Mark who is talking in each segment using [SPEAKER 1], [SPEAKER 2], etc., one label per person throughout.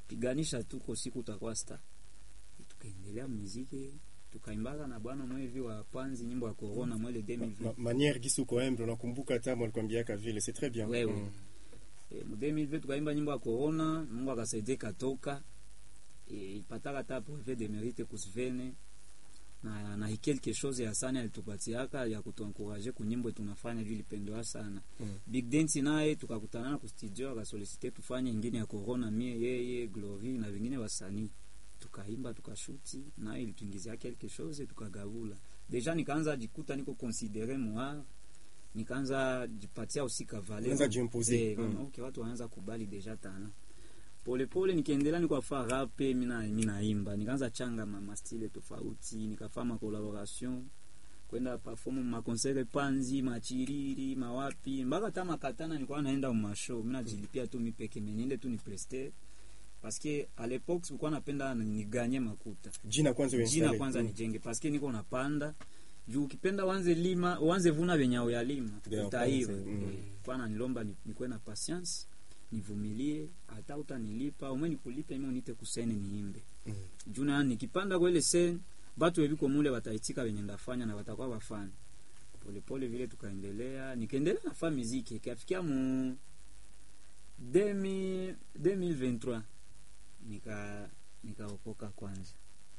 [SPEAKER 1] piganisha tuko siku utakuwa star. Tukaendelea muziki, tukaimbaga na bwana mwevi wa Panzi nyimbo ya Corona mwele 2020.
[SPEAKER 2] Manière gisu ko embre unakumbuka hata mwalikwambia ka vile c'est très bien.
[SPEAKER 1] Wewe. Mu 2020 tukaimba nyimbo ya Corona, Mungu akasaidia katoka. Ipataka hata brevet de mérite kusvene. Na quelque chose ya sana alitupatiaka ya kutuencourager kunyimbo tunafanya vile pendwa sana. Big Dance naye tukakutana na ku studio akasolicite tufanye nyingine ya Corona, mie yeye Glory na wengine wasanii. Tukaimba tukashuti na ilituingizia quelque chose tukagavula. Deja nikaanza jikuta niko considérer moi, nikaanza jipatia aussi cavaler.
[SPEAKER 2] Nikaanza jimposer.
[SPEAKER 1] Okay, watu wanaanza kubali deja tana. Pole pole nikaendelea niko fa rap mimi naimba. Nikaanza changa ma style tofauti, nikafanya collaboration. Kwenda perform ma concert Panzi, machiriri, mawapi. Mpaka kama katana nilikuwa naenda mu show. Mimi najilipia tu mipeke menende tu ni prester. Parce que à l'époque sikuwa napenda ni gagner makuta.
[SPEAKER 2] Jina kwanza
[SPEAKER 1] nijenge parce que niko napanda. Juu ukipenda uanze vuna venye ya lima. Utaiva. Kwa nilomba nikuwe na patience, nivumilie, hata utanilipa, umwe nikulipe mimi unite kusene niimbe. Juu na nikipanda kwa ile scene, watu webiko mule wataitika venye ndafanya na watakuwa wafani. Pole pole vile tukaendelea, nikaendelea nafanya muziki, ikafikia mu 2023 nikaokoka kwanza.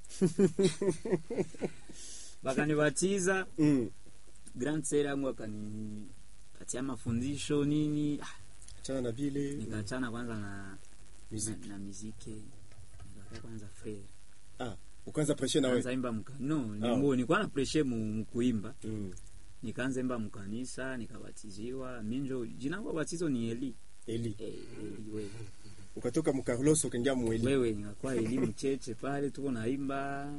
[SPEAKER 1] Bakanibatiza grand sœur yangu akanipatia mafundisho nini,
[SPEAKER 2] achana na vile
[SPEAKER 1] nikaachana kwanza na muziki, nikaanza kwanza frère.
[SPEAKER 2] Ukaanza pressure na wewe?
[SPEAKER 1] Nikaanza imba nilikuwa na pressure mu kuimba. Nikaanza imba mkanisa, nikabatiziwa. Minjo jina langu batizo ni Eli. Wewe.
[SPEAKER 2] Ukatoka mu Carlos ukaingia mu Eli.
[SPEAKER 1] Wewe nikakuwa Eli mcheche pale tuko naimba.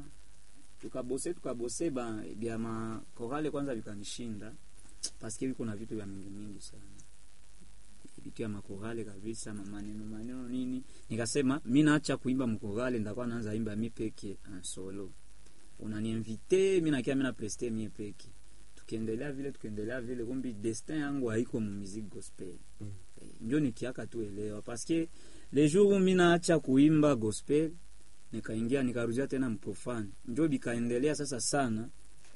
[SPEAKER 1] Tukabose bia ma chorale kwanza vikanishinda. Parce que viko na vitu vya mingi sana. Vitu ya makorale kabisa, maneno nini. Nikasema mimi naacha kuimba mkorale, ndakuwa naanza imba mimi peke en solo. Unaniinvite, mimi na prester mimi peke. Tukiendelea vile kumbi destin yangu haiko mu musique gospel. Ndio nikiaka tu elewa parce que les jours où mimi naacha kuimba gospel nikarudia tena mprofane. Ndio bikaendelea sasa sana.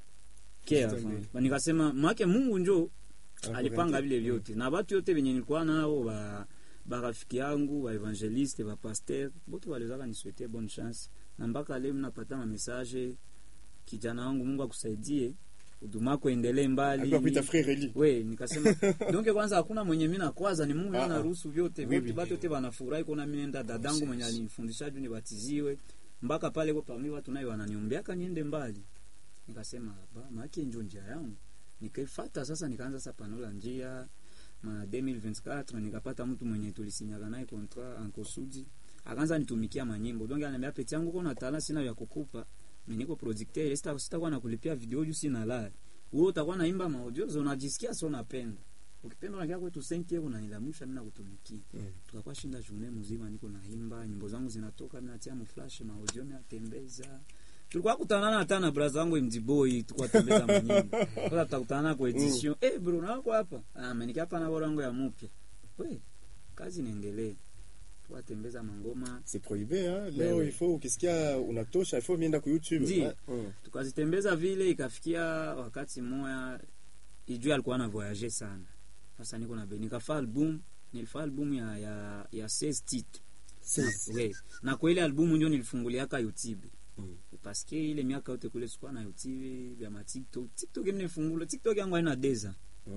[SPEAKER 1] Nikasema make Mungu ndio alipanga vile vyote. Na watu wote wenye nilikuwa nao ba rafiki yangu, ba evangeliste, ba pasteur, wote walizaka ni souhaiter bonne chance. Na mpaka leo mnapata message, kijana wangu Mungu akusaidie, huduma kuendelee mbali.
[SPEAKER 2] Alikuwa frère Eli.
[SPEAKER 1] We, nikasema donc kwanza hakuna mwenye mimi nakwaza, ni Mungu anaruhusu vyote. Wote watu wote wanafurahi kuna mimi nenda dadangu mwenye alinifundisha juu nibatiziwe. Mpaka pale kwa pamii watu nayo wananiombea niende mbali. Nikasema maki njia yangu. Nikaifuata sasa, nikaanza sasa panola njia ma 2024. Nikapata mtu mwenye tulisinyaga naye contrat Anko Sudi, akaanza nitumikia manyimbo. Donc ananiambia peti yangu kuna talanta sina ya kukupa, mimi niko producteur, sitakuwa na kulipia video juu sina la wewe, utakuwa naimba maaudio unajisikia sio unapenda, ukipenda unakia kwetu 5 euro unanilamusha mimi nakutumikia. Tukakuwa shinda journée mzima niko naimba, nyimbo zangu zinatoka, mimi natia mu flash maaudio na tembeza. Tulikuwa kutanana hata na brother wangu MD-Boy, tukua tembeza manyimbo. Sasa tutakutana kwa edition. Bro na wako hapa. Amenika hapa na bora wangu ya mpya. We, kazi inaendelea. Tukatembeza mangoma.
[SPEAKER 2] C'est prohibé leo il faut ukisikia unatosha il faut mienda ku YouTube.
[SPEAKER 1] Tukazitembeza vile ikafikia wakati moya ijue alikuwa na voyager sana. Sasa niko na nikafanya album, nilifanya album ya 16 titres. We, na kwa ile album ndio nilifungulia ka YouTube. Parce que ile miaka yote kule sikuwa na YouTube vya ma TikTok nimefungula TikTok yangu haina deza.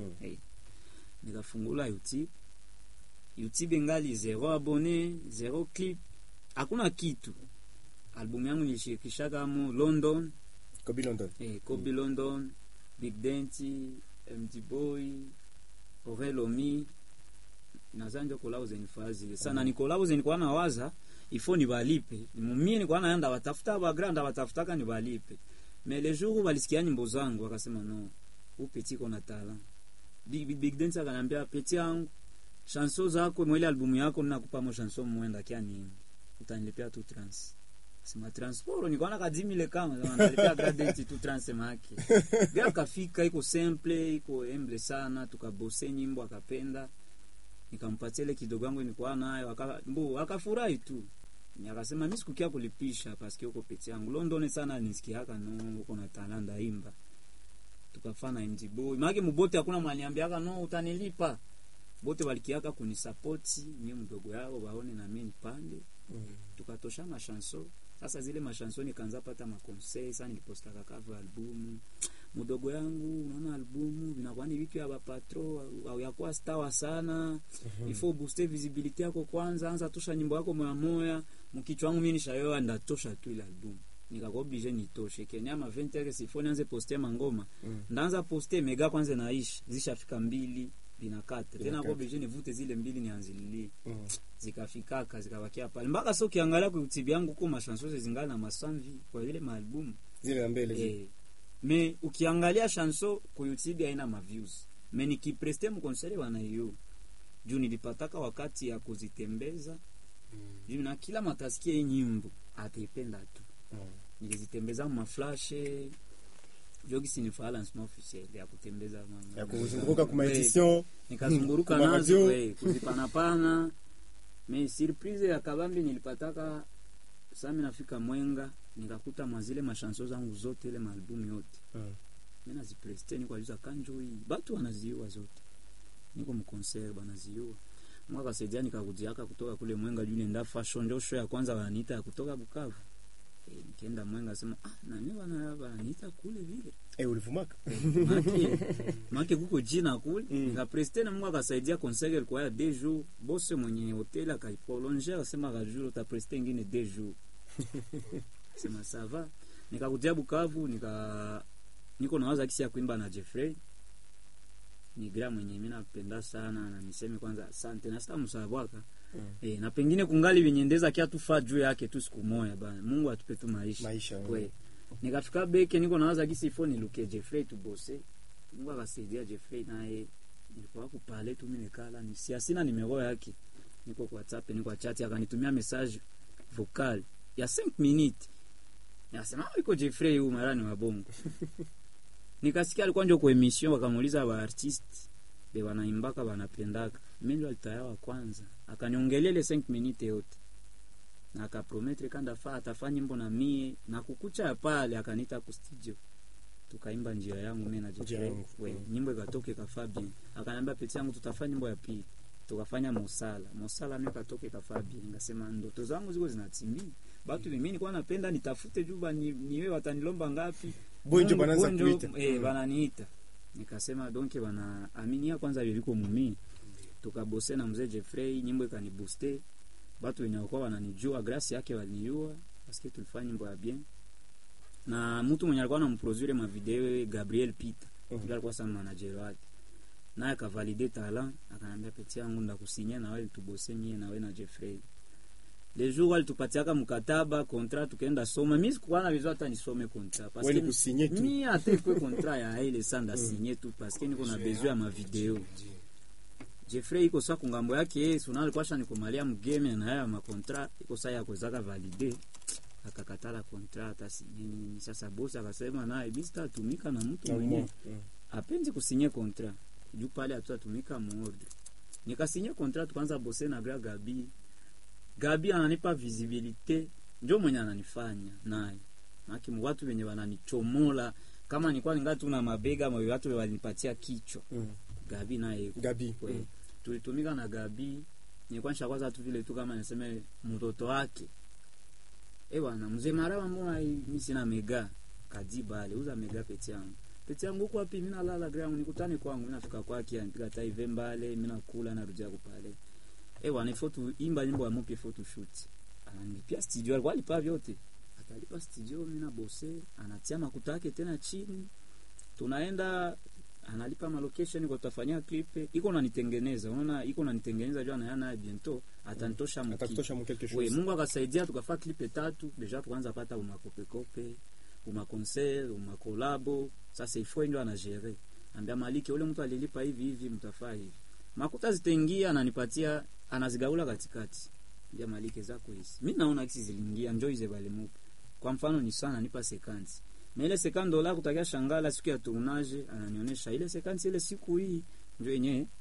[SPEAKER 1] Nikafungula YouTube ngali 0 abonné, 0 clip, hakuna kitu. Album yangu nilishirikisha kama London, Kobe London, Big Denti, MD-Boy, Orelomi, nazanja collabo zenifazi. Sana ni collabo zenikuwa na waza ifo ni balipe. Mimi nilikuwa naenda watafuta ba grand watafutaka ni balipe. Mais les jours où walisikia nyimbo zangu wakasema no, u petit kona talent. Big Dance akaniambia petit yangu, chanson zako mwele albumu yako ninakupa mo chanson mwenda kia nini. Utanilipia tu trans. Sema transport nilikuwa na 10000 kama nalipia grade tu trans maki. Bila kafika iko simple, iko humble sana, tukabose nyimbo akapenda. Nikampatia ile kidogo yangu nilikuwa nayo akafurahi tu. Nikasema mimi sikukia kulipisha paske uko pete yangu. London sana nisikiaka no uko na talanta imba. Tukafana MD Boy. Maki mbote hakuna mwaniambiaka no utanilipa. Bote walikiaka kunisupport mimi mdogo yao waone na mimi nipande. Tukatosha mashanso. Sasa zile mashanso nikaanza pata makonsei, sasa nilipostaka cover album. Mdogo yangu unaona albumu vinakuwa ni vitu ya bapatro au ya kwa star sana. Ifo booster visibility yako kwanza, anza tosha nyimbo yako moya moya. Mkichwa wangu mimi nishayoa ndatosha tu ile album. Nikakuwa obligé nitoshe. Kenya ma 20 yake sifoni anze poster mangoma. Ndaanza poster mega kwanza naishi. Zishafika 2 binakata. Tena kwa obligé nivute zile 2 nianzililie. Zikafikaka zikabakia pale. Mpaka sio kiangalia kwa YouTube yangu kwa mashanso zingana na masamvi kwa ile maalbum.
[SPEAKER 2] Zile ya mbele.
[SPEAKER 1] Me ukiangalia chanson kwa YouTube haina ma views. Me nikipreste mkonsere wana hiyo. Juu nilipataka wakati ya kuzitembeza. Juu na kila matasikia hii nyimbo ataipenda tu. Nilizitembeza ma flash jogi sinifala lancement officiel ya kutembeza mama.
[SPEAKER 2] Ya kuzunguruka kwa edition,
[SPEAKER 1] nikazunguruka nazo kuzipana pana. Me surprise ya kabambi nilipataka sasa nafika Mwenga nikakuta mazile mashanso zangu zote ile maalbum yote. Mimi nazipreste ni kwa juza kanjoi. Batu wanaziua zote. Niko mkonser banaziua. Mwaka saidia nikakujiaka kutoka kule Mwenga juu nenda fashion ndio show ya kwanza wananiita ya kutoka Bukavu. Nikienda Mwenga sema na nini wananiita kule vile.
[SPEAKER 2] Ulivumaka?
[SPEAKER 1] Make kuko jina kule. Nikapreste na Mungu akasaidia concert kwa ya 2 jours. Boss mwenye hotel akaiprolonger akasema ka jour ta preste ngine 2 jours. Sema ça va. Nikakuja Bukavu niko nawaza kisi ya kuimba na Jeffrey. Ni gra mwenye mimi napenda sana na niseme kwanza asante na sita msabwaka. Na pengine kungali vinyendeza kia tufa juu yake tu siku moja bana. Mungu atupe tu maisha. Wewe. Nikafika beke niko nawaza kisi phone luke Jeffrey tu bose. Mungu akasaidia Jeffrey naye nilikuwa kupale tu mimi nikala ni sina nimero yake. Niko kwa WhatsApp niko kwa chat akanitumia message vocal ya 5 minutes. Nasema iko Jeffrey huyu marani wa bongo. Nikasikia alikuwa ndio kwa emission wakamuuliza wa artist be wanaimbaka wanapendaka. Mimi ndio alitayawa kwanza. Akaniongelea ile 5 minutes yote. Na akaprometre kanda atafanya nyimbo na mie na kukucha pale akanita ku studio. Tukaimba njia yangu mimi na Jeffrey. Nyimbo ikatoke kafabi. Akaniambia pete yangu tutafanya nyimbo ya pili. Tukafanya Mosala mimi katoke kafabi. Ningasema ndoto zangu ziko zinatimia. Batu mimi nilikuwa napenda nitafute juba niwe watanilomba ngapi.
[SPEAKER 2] Bonjo banaanza kuita.
[SPEAKER 1] Bananiita. Nikasema donc bana aminia kwanza biliko mumi. Tukabose na mzee Jeffrey nyimbo ikanibooster. Batu wenye walikuwa wananijua grace yake walinijua parce tulifanya nyimbo ya bien. Na mtu mwenye alikuwa anamproduire ma video Gabriel Peter. Ndio alikuwa sana manager wake. Naye akavalide talent akaniambia peti yangu ndakusinya na wewe tubose mie na wewe na Jeffrey. Les jours alitupatiaka mkataba contrat tukaenda soma mimi sikuwa na vizuri hata nisome contrat
[SPEAKER 2] parce que
[SPEAKER 1] mimi hata kwa contrat ya ile sanda signer tout parce que niko na besoin ya ma video. Jeffrey iko sasa kungambo yake yeye sunali kwasha nikomalia mgame na haya ma contrat iko sasa yako zaka valide akakatala contrat hata signer. Sasa boss akasema naye bista tumika na mtu mwenyewe apendi kusigner contrat juu pale atatumika muordre. Nikasigner contrat kwanza bose na Gabi ananipa visibility ndio mwenye ananifanya naye. Maki watu wenye wananichomola kama nilikuwa ngatu na mabega mwa watu walinipatia kichwa. Gabi naye. Tulitumika na Gabi. Nilikuwa nishakwaza tu vile tu kama niseme mtoto wake. Bwana mzee Maraba mbona mimi sina mega kadiba aliuza mega peti yangu. Peti yangu huko wapi mimi nalala ground nikutane kwangu mimi nafika kwake anipiga taive mbale mimi nakula na rudia kupale. Wana foto imba nyimbo ya mpya photo shoot. Ananilipia studio alikuwa alipa vyote. Atalipa studio mimi na bosse, anatia makuta yake tena chini. Tunaenda analipa ma location kwa tutafanyia clip. Iko unanitengeneza. Unaona iko unanitengeneza jua na yana bientôt atanitosha mki.
[SPEAKER 2] Atatosha quelque chose.
[SPEAKER 1] Mungu akasaidia tukafanya clip 3, deja tukaanza pata umakope, concert, collabo. Sasa ifo ndio anagere. Ambia Maliki ule mtu alilipa hivi mtafaa hivi. Makuta zitengia ananipatia anazigaula katikati. Ndia Maliki zako hizi. Mimi naona hizi zilingia njoo hizo bale mupo. Kwa mfano ni sana nipa sequence. Na ile $50 kutakia shangala siku ya tournage ananionyesha ile sequence ile siku hii ndio yenyewe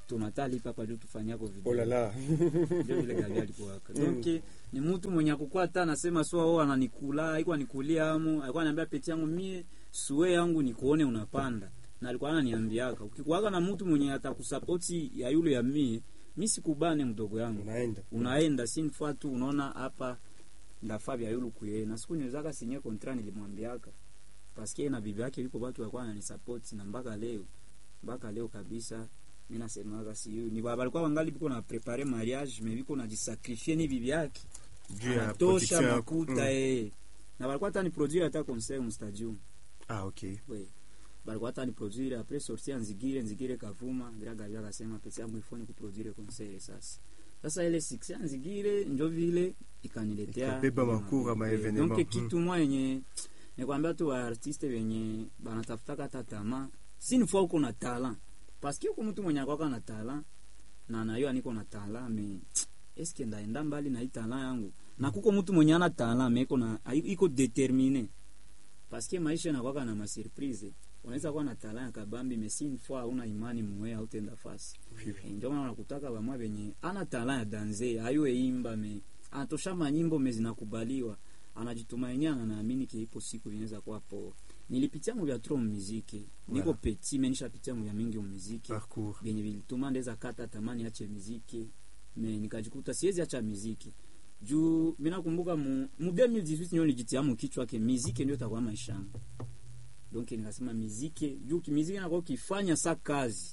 [SPEAKER 1] tunatali papa juu tufanyako video.
[SPEAKER 2] Oh la la.
[SPEAKER 1] Ndio vile Gabi alikuwa. Donc ni mtu mwenye akukua hata anasema sio ananikula, alikuwa nikulia amu, alikuwa ananiambia peti yangu mie suwe yangu nikuone unapanda. Na alikuwa ananiambiaka ukikuaga na mtu mwenye atakusupport ya yule ya mimi sikubane mdogo yangu. Unaenda sinfa tu unaona hapa ndafaa vya yule kuye. Na siku niwezaka sinye contrat nilimwambiaka. Paske na bibi yake yuko watu walikuwa wananisupport na mpaka leo kabisa mimi nasemaga si ni baba alikuwa wangali biko na prepare mariage mais biko na jisacrifier ni bibi yake. Tosha makuta na walikuwa hata ni produire hata concert mu stadium.
[SPEAKER 2] Okay.
[SPEAKER 1] Oui. Walikuwa hata ni produire après sortir nzigire kavuma Gabi akasema pesa yangu ifoni ku produire concert sasa. Sasa ile 6 nzigire ndio vile ikaniletea
[SPEAKER 2] beba makura ma evenement.
[SPEAKER 1] Donc kitu moi yenye nikwambia tu wa artiste wenye banatafuta hata tamaa si ni fois uko na talent parce que uko mtu mwenye akaka na talent na nayo niko na talent mais est-ce que ndaenda mbali na hii talent yangu na kuko mtu mwenye ana talent mais iko déterminé parce que maisha yanakuwa na ma surprise unaweza kuwa na talent kabambi mais si une fois una imani mwe au tenda fasi ndio maana nakutaka ba mwa benye ana talent ya danser ayo imba mais anatosha manyimbo mais zinakubaliwa anajitumainia na naamini kiipo siku inaweza kuwa poa. Nilipitia mu vya trop muziki. Niko petit mais nishapitia mu vya mingi muziki. Benye vilituma ndeza kata tamani ache muziki. Mais nikajikuta siwezi acha muziki. Juu mimi nakumbuka mu 2018 nyo nijitia mu kichwa yake muziki ndio itakuwa maisha yangu. Donc nikasema muziki, juu muziki na kwa kifanya sa kazi.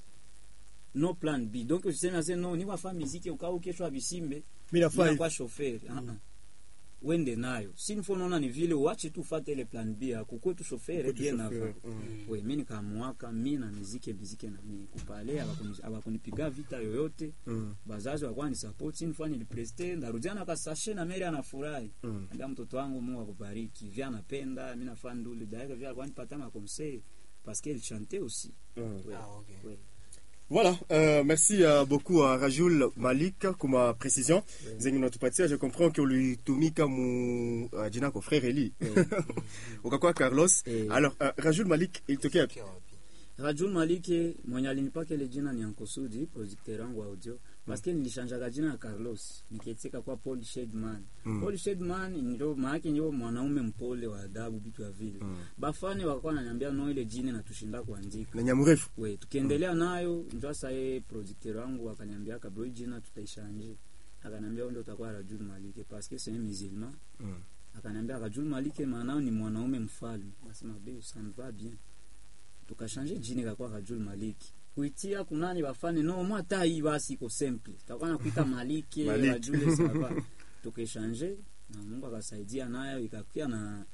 [SPEAKER 1] No plan B. Donc usisema sasa no ni wafanya muziki ukao kesho abisimbe. Mimi nafanya kwa chauffeur. Wende nayo sinfo naona ni vile uache tu fuate ile plan B yako kwetu chauffeur bien avant mimi nikamwaka mimi na muziki na mimi kupale abakunipiga vita yoyote bazazi walikuwa ni support sinfo nilipreste ndarudiana kasashe na Mary anafurahi ndio mtoto wangu Mungu akubariki vya napenda mimi nafanya ndule daika vya alikuwa nipata ma conseil parce qu'elle chantait aussi
[SPEAKER 2] okay. Voilà, merci beaucoup à Rajoul Malik pour ma précision. Je comprends que lui Tomika mu jina ko frère Eli. Ukakwa Carlos. Alors Rajoul Malik il tokea.
[SPEAKER 1] Rajoul Malik mwenye alinipaka ile jina ni Ankosudi producteur wangu wa audio parce que nilishanjaga jina ya Carlos nikietika kwa Paul Shedman. Paul Shedman ndio maana ndio mwanaume mpole wa adabu vitu ya vile. Bafani wakawa wananiambia no ile jina na tushinda kuandika.
[SPEAKER 2] Na Nyamurefu.
[SPEAKER 1] Wewe tukiendelea nayo ndio sasa yeye producteur wangu akaniambia kabla jina tutaishanje. Akaniambia ndio utakuwa Rajoul Malik parce que c'est un musulman. Akaniambia Rajoul Malik maana ni mwanaume mfalme. Nasema be ça me va bien. Tukashanje jina kwa Rajoul Malik. Kuitia kunani wafane no mwa tai basi iko simple. Tutakuwa nakuita Maliki Rajoul sava. Tukashanje na Mungu akasaidia nayo ikakia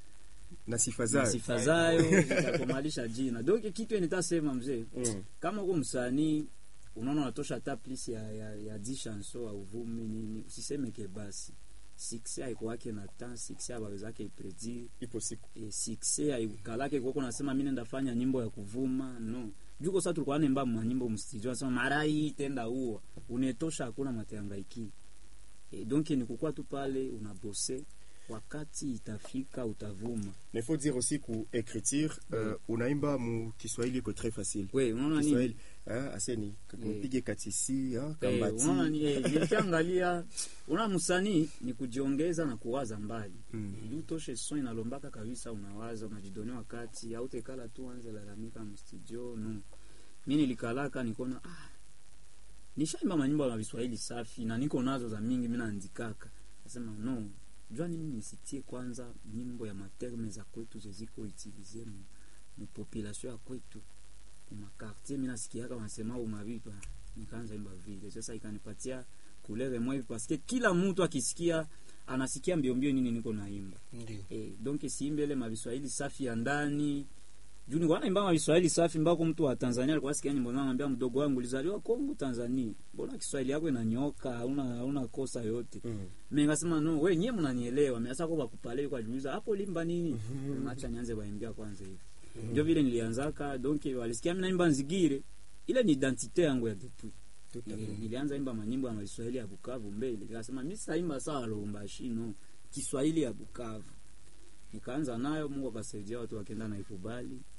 [SPEAKER 2] na sifa
[SPEAKER 1] zayo ikakomalisha jina. Donc kitu nitasema mzee kama uko msanii unaona unatosha hata please ya 10 chanson au uvumi nini usiseme ke basi succès haiko wake na temps succès abawezake ipredi
[SPEAKER 2] ipo siku
[SPEAKER 1] succès haikalake kwa nasema mimi ndafanya nyimbo ya kuvuma no juko sasa tulikuwa nemba nyimbo mstudio nasema mara hii tenda huo unetosha hakuna mateangaiki donc ni kukua tu pale unabose wakati itafika utavuma.
[SPEAKER 2] Mais faut dire aussi que écriture unaimba mu Kiswahili ko très facile.
[SPEAKER 1] Oui, unaona nini?
[SPEAKER 2] Aseni kupige katisi kambati.
[SPEAKER 1] Unaona nini? Nikiangalia una msanii ni kujiongeza na kuwaza mbali. Ili toshe son inalombaka kabisa unawaza unajidonea wakati au tekala tu anze lalamika mu studio no. Mimi nilikalaka nikaona nishaimba manyimbo ya Kiswahili safi na niko nazo za mingi mimi naandikaka. Nasema no jua nini nisitie kwanza nyimbo ya materme za kwetu zeziko utiliser mu population ya kwetu mu quartier mimi nasikiaka wanasema umavipa nikaanza imba vile sasa ikanipatia couleur moi parce que kila mtu akisikia anasikia mbio nini niko naimba donc siimbe ile Kiswahili safi ya ndani juni wana imba Kiswahili safi mbako mtu wa Tanzania alikuwa sikia nyimbo anambia mdogo wangu ulizaliwa Kongo Tanzania mbona Kiswahili yako inanyoka hauna kosa yote mimi ngasema no wewe nyewe mnanielewa mimi sasa kwa kupale kwa juliza hapo limba nini acha nianze baimbia kwanza hivi ndio vile nilianzaka donc walisikia mimi naimba nzigire ile ni identite yangu ya depuis nilianza imba manyimbo ya Kiswahili ya Bukavu mbele nikasema mimi sasa imba sawa lomba shino Kiswahili ya Bukavu nikaanza nayo Mungu akasaidia watu wakaenda na ikubali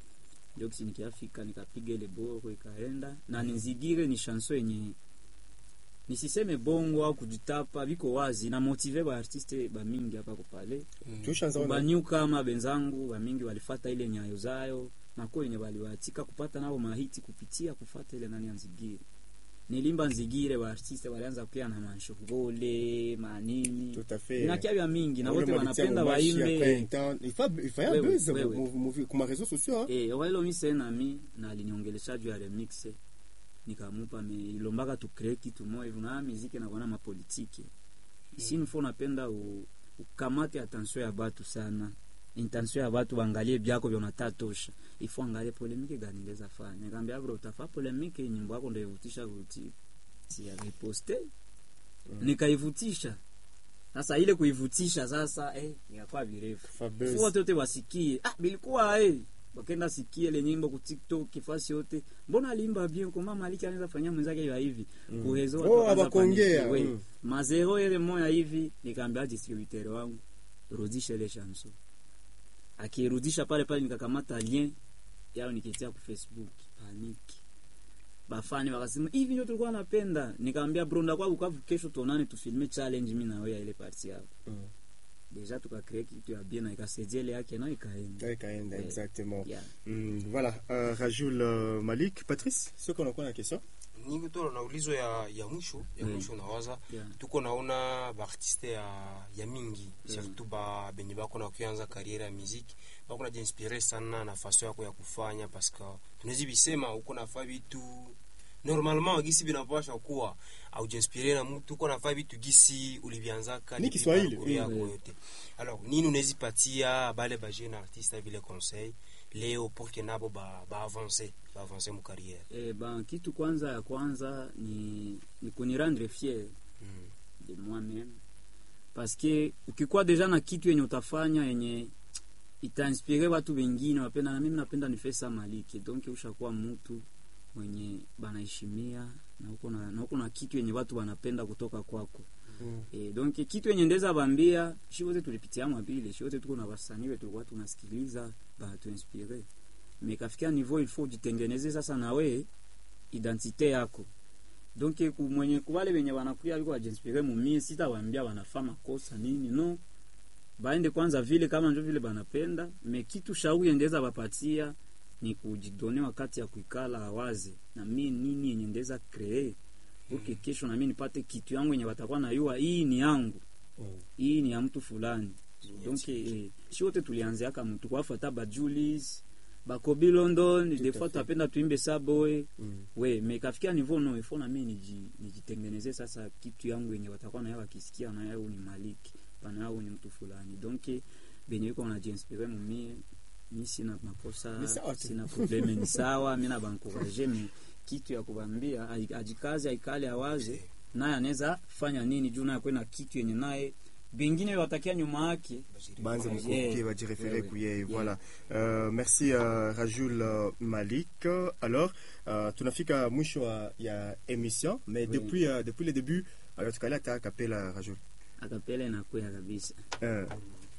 [SPEAKER 1] ndio kisi nikiafika nikapiga ile boro ikaenda na nizigire ni chanson yenye nisiseme bongo au kujitapa biko wazi na motive ba artiste ba mingi hapa kupale ba new kama benzangu ba mingi walifuata ile nyayo zayo na kwa yenye waliwatika kupata nao mahiti kupitia kufuata ile nani Nzigire. Nilimba Nzigire ba artiste walianza pia na manshogole manini na kia mingi na wote wanapenda waimbe
[SPEAKER 2] ifanya buzz kwa réseaux sociaux
[SPEAKER 1] wale mimi na mimi na aliniongelesha juu ya remix nikamupa ilombaka tu create kitu moja hivi na muziki na kuona mapolitiki ici nifo napenda ukamate attention ya watu sana intention ya watu waangalie byako vya unatatosha ifo angalie polemique gani ngeza fanya nikamwambia bro utafa polemique nyimbo yako ndio ivutisha kuti si ya reposter nikaivutisha sasa ile kuivutisha sasa nikakuwa virefu watu wote wasikie bilikuwa wakenda sikie ile nyimbo ku TikTok kifasi yote mbona alimba bien kwa mama Maliki anaweza fanya mwenzake hivi kuhezo
[SPEAKER 2] abakuongea
[SPEAKER 1] mazero ile moja hivi nikaambia distributeur wangu rudisha ile chanson akirudisha pale nikakamata lien yao nikitia ku Facebook paniki bafani wakasema hivi ndio tulikuwa napenda nikamwambia bro ndakwa Bukavu kesho tuonane tufilme challenge mimi na wewe ile party yako déjà tukacrée kitu ya bien na ikasejele yake na ikaenda
[SPEAKER 2] exactement voilà Rajoul Malik Patrice sio kuna kuna question
[SPEAKER 3] ningi tu na ulizo ya mwisho nawaza tuko naona ba artiste ya mingi surtout ba benye bako na kuanza kariera ya muziki bako na jinspirer sana na façon yako ya kufanya parce que tunaweza bisema uko na fa vitu normalement gisi binapasha kuwa au jinspirer na mtu uko na fa vitu gisi ulivianza kali
[SPEAKER 2] ni Kiswahili
[SPEAKER 3] yote alors nini unaweza patia bale ba jeune artiste vile conseil leo pour que nabo ba avancer mu carrière
[SPEAKER 1] kitu ya kwanza ni kunirendre fier de moi-même parce que ukikuwa deja na kitu yenye utafanya yenye itainspire watu wengine wapenda na mimi napenda nifesa Maliki donc ushakuwa mtu mwenye banaheshimia na uko na kitu yenye watu wanapenda kutoka kwako donc kitu yenye ndeza bambia shi wote tulipitia mabile shi wote tuko na wasanii wetu tulikuwa tunasikiliza ba tu inspire mais kafikia niveau il faut jitengeneze sasa na we identité yako donc mwenye kubale wenye wanakuya biko wajinspire mumie sitawaambia wanafanya kosa nini no baende kwanza vile kama ndio vile banapenda mais kitu shauri ndeza bapatia ni kujidone wakati ya kuikala awaze na mimi nini yenye ndeza create porque kesho na mimi nipate kitu yangu yenye watakuwa na yua hii ni yangu hii ni ya mtu fulani donc si wote tulianzia kama mtu kwa fuata ba Julius ba Kobe London des fois tapenda tuimbe saboe mais kafikia niveau no ifo na mimi nijitengeneze sasa kitu yangu yenye watakuwa na yao wakisikia na yao ni Maliki bana yao ni mtu fulani donc benye yuko na jinspire mumie ni sina makosa sina probleme ni sawa mimi na bankourager mais kitu ya kubambia ajikaze aikale awaze naye anaweza fanya nini juu naye kwenda kitu yenye naye bengine watakia nyuma yake
[SPEAKER 2] banze mkoke bajireferer kuye voilà merci Rajoul Malik alors tunafika mwisho ya émission mais depuis le début alors tukala ta capella Rajoul
[SPEAKER 1] akapela na kwa kabisa